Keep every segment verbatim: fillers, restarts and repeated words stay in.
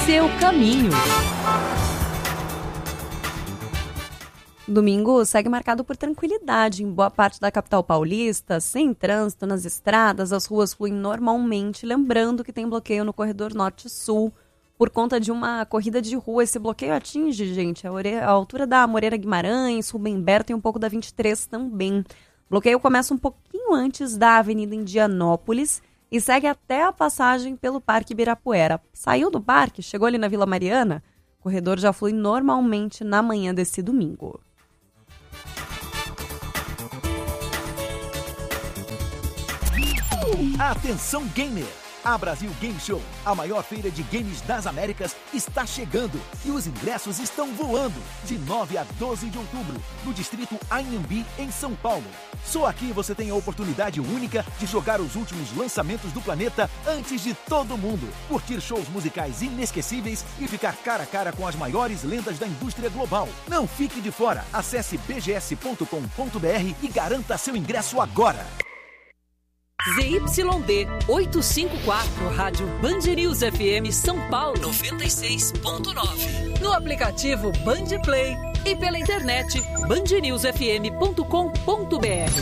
seu caminho. Domingo segue marcado por tranquilidade em boa parte da capital paulista, sem trânsito nas estradas, as ruas fluem normalmente, lembrando que tem bloqueio no corredor norte-sul por conta de uma corrida de rua. Esse bloqueio atinge, gente, a, ore... a altura da Moreira Guimarães, Rubem Berta e um pouco da vinte e três também. O bloqueio começa um pouquinho antes da Avenida Indianópolis e segue até a passagem pelo Parque Ibirapuera. Saiu do parque, chegou ali na Vila Mariana, o corredor já flui normalmente na manhã desse domingo. Atenção gamer! A Brasil Game Show, a maior feira de games das Américas, está chegando e os ingressos estão voando de nove a doze de outubro, no distrito A M B, em São Paulo. Só aqui você tem a oportunidade única de jogar os últimos lançamentos do planeta antes de todo mundo, curtir shows musicais inesquecíveis e ficar cara a cara com as maiores lendas da indústria global. Não fique de fora, acesse b g s ponto com ponto b r e garanta seu ingresso agora. Z Y D oitocentos e cinquenta e quatro, Rádio Band News F M São Paulo noventa e seis ponto nove. No aplicativo Band Play e pela internet band news f m ponto com ponto b r.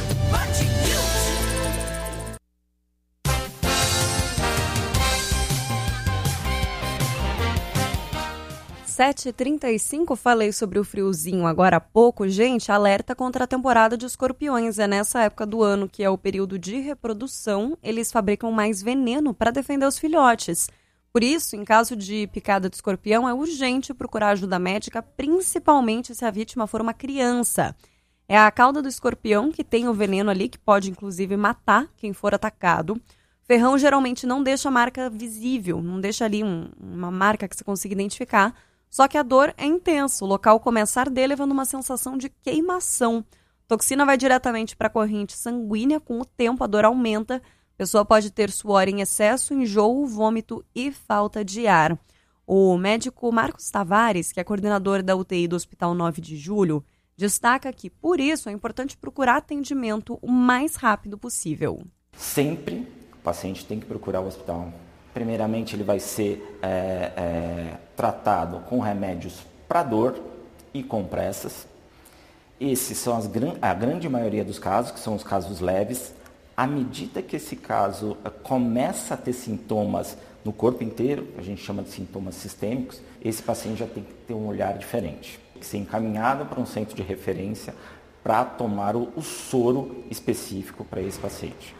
sete e trinta e cinco, falei sobre o friozinho agora há pouco. Gente, alerta contra a temporada de escorpiões. É nessa época do ano, que é o período de reprodução, eles fabricam mais veneno para defender os filhotes. Por isso, em caso de picada de escorpião, é urgente procurar ajuda médica, principalmente se a vítima for uma criança. É a cauda do escorpião que tem o veneno ali, que pode inclusive matar quem for atacado. Ferrão geralmente não deixa marca visível, não deixa ali um, uma marca que você consiga identificar. Só que a dor é intensa, o local começa a arder, levando uma sensação de queimação. A toxina vai diretamente para a corrente sanguínea, com o tempo a dor aumenta, a pessoa pode ter suor em excesso, enjoo, vômito e falta de ar. O médico Marcos Tavares, que é coordenador da U T I do Hospital nove de julho, destaca que, por isso, é importante procurar atendimento o mais rápido possível. Sempre o paciente tem que procurar o hospital. Primeiramente, ele vai ser é, é, tratado com remédios para dor e compressas. Esses são as, a grande maioria dos casos, que são os casos leves. À medida que esse caso começa a ter sintomas no corpo inteiro, a gente chama de sintomas sistêmicos, esse paciente já tem que ter um olhar diferente. Tem que ser encaminhado para um centro de referência para tomar o, o soro específico para esse paciente.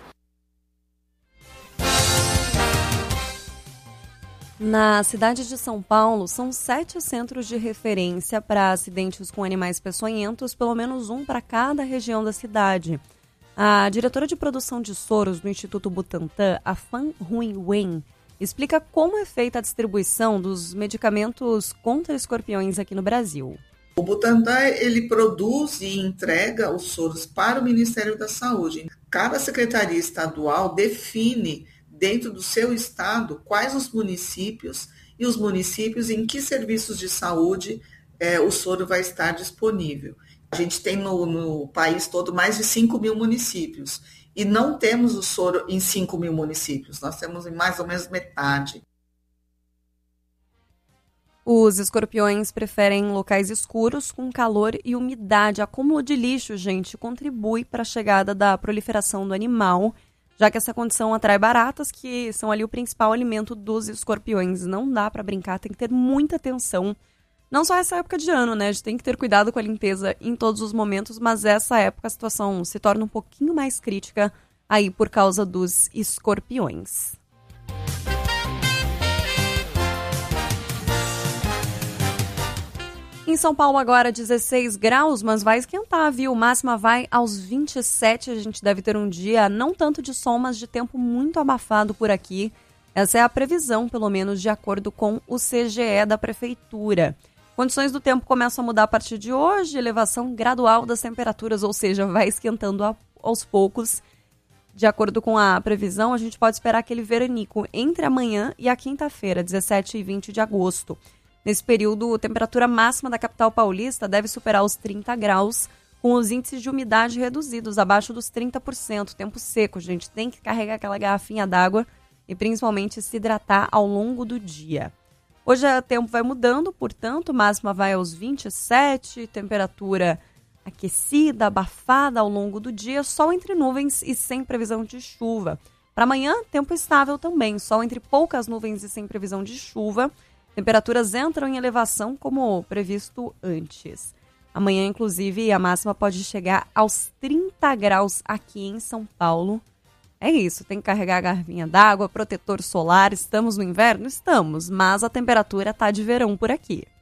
Na cidade de São Paulo, são sete centros de referência para acidentes com animais peçonhentos, pelo menos um para cada região da cidade. A diretora de produção de soros do Instituto Butantan, a Fan Huyen, explica como é feita a distribuição dos medicamentos contra escorpiões aqui no Brasil. O Butantan, ele produz e entrega os soros para o Ministério da Saúde. Cada secretaria estadual define dentro do seu estado, quais os municípios e os municípios em que serviços de saúde é, o soro vai estar disponível. A gente tem no, no país todo mais de cinco mil municípios e não temos o soro em cinco mil municípios, nós temos em mais ou menos metade. Os escorpiões preferem locais escuros, com calor e umidade. Acúmulo de lixo, gente, contribui para a chegada da proliferação do animal, já que essa condição atrai baratas, que são ali o principal alimento dos escorpiões. Não dá para brincar, tem que ter muita atenção. Não só essa época de ano, né? A gente tem que ter cuidado com a limpeza em todos os momentos, mas essa época a situação se torna um pouquinho mais crítica aí por causa dos escorpiões. Em São Paulo agora dezesseis graus, mas vai esquentar, viu? Máxima vai aos vinte e sete, a gente deve ter um dia não tanto de sol, mas de tempo muito abafado por aqui. Essa é a previsão, pelo menos de acordo com o C G E da Prefeitura. Condições do tempo começam a mudar a partir de hoje, elevação gradual das temperaturas, ou seja, vai esquentando a, aos poucos. De acordo com a previsão, a gente pode esperar aquele veranico entre amanhã e a quinta-feira, dezessete e vinte de agosto. Nesse período, a temperatura máxima da capital paulista deve superar os trinta graus, com os índices de umidade reduzidos, abaixo dos trinta por cento. Tempo seco, gente. Tem que carregar aquela garrafinha d'água e principalmente se hidratar ao longo do dia. Hoje o tempo vai mudando, portanto, máxima vai aos vinte e sete, temperatura aquecida, abafada ao longo do dia, sol entre nuvens e sem previsão de chuva. Para amanhã, tempo estável também, sol entre poucas nuvens e sem previsão de chuva. Temperaturas entram em elevação como previsto antes. Amanhã, inclusive, a máxima pode chegar aos trinta graus aqui em São Paulo. É isso, tem que carregar a garrafinha d'água, protetor solar. Estamos no inverno? Estamos, mas a temperatura tá de verão por aqui.